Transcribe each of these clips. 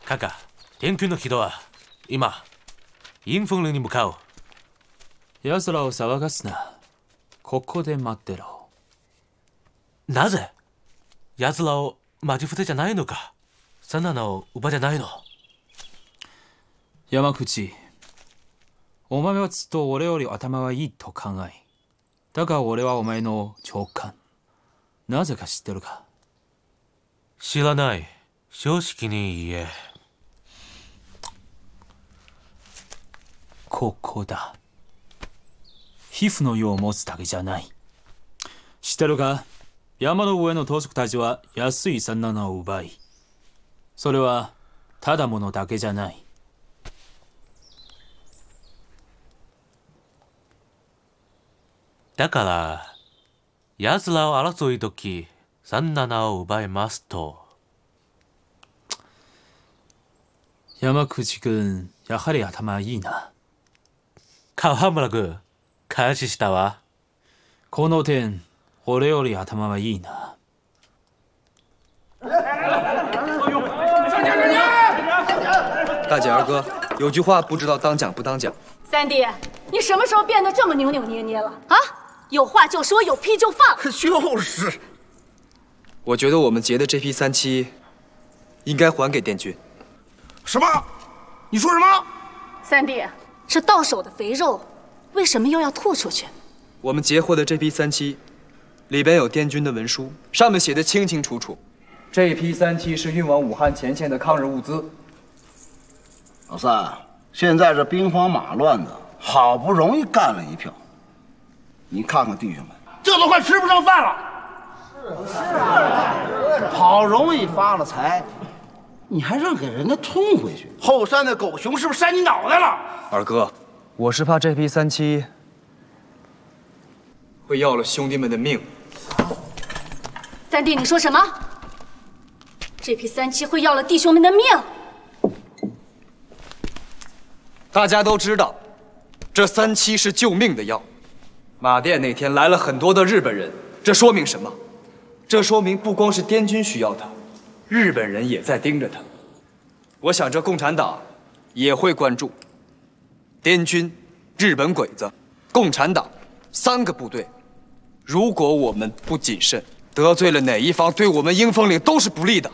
カカ、天空の人は今インフォンルに向かう。 奴らを騒がすな。ここで待ってろ。 なぜ？奴らを待ち伏せじゃないのか。サナナを奪じゃないの。 山口、お前はずっと俺より頭はいいと考え。だが俺はお前の長官。なぜか知ってるか？ 知らない。正直に言え。 ここだ。皮膚の世を持つだけじゃない。知ってるか？山の上の盗賊たちは安いサナナを奪い、それはただものだけじゃない。 だから奴らを争い時、サナナを奪いますと。 山口君、やはり頭いいな。 川村君、感謝したわ。 この点、俺より頭はいいな。 大姐二哥，有句话不知道当讲不当讲。 三弟，你什么时候变得这么扭扭捏捏了啊？有话就说，有屁就放。 就是， 我觉得我们劫的这批37，应该还给滇军。 什么？你说什么？ 三弟，这到手的肥肉，为什么又要吐出去？ 我们截获的这批37，里边有滇军的文书，上面写的清清楚楚。这批37是运往武汉前线的抗日物资。 老三，现在这兵荒马乱的，好不容易干了一票，你看看弟兄们，这都快吃不上饭了。是，好容易发了财，你还让给人家吞回去，后山的狗熊是不是扇你脑袋了？ 二哥，我是怕这批37会要了兄弟们的命。 三弟，你说什么？这批37会要了弟兄们的命？ 大家都知道，这37是救命的药。马店那天来了很多的日本人，这说明什么？这说明不光是滇军需要他，日本人也在盯着他。我想这共产党也会关注滇军、日本鬼子、共产党3个部队。如果我们不谨慎，得罪了哪一方，对我们英风岭都是不利的。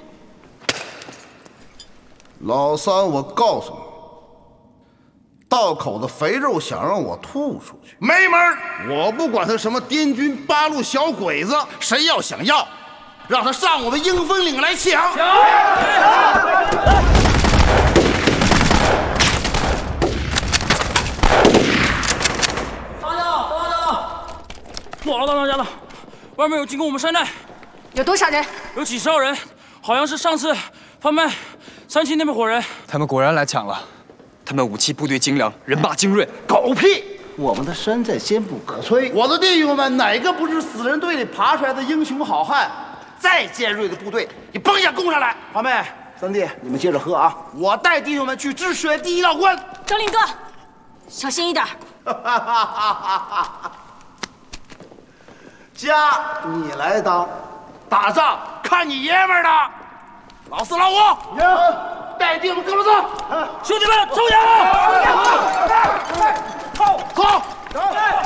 老三，我告诉你，道口的肥肉想让我吐出去，没门儿！我不管他什么滇军八路小鬼子，谁要想要，让他上我们英风岭来抢！ 莫老大家了，外面有进攻我们山寨， 有多少人？ 有几十号人，好像是上次贩卖37那边伙人。 他们果然来抢了，他们武器部队精良，人马精锐。 狗屁！我们的山寨坚不可摧。我的弟兄们，哪个不是死人堆里爬出来的英雄好汉？再尖锐的部队，你甭想攻上来。华妹、三弟，你们接着喝啊！我带弟兄们去治水第一道关。 周林哥，小心一点。 家你来当，打仗看你爷们儿的。老四老五，带弟兄们跟我走。 兄弟们，抽烟了！ 走。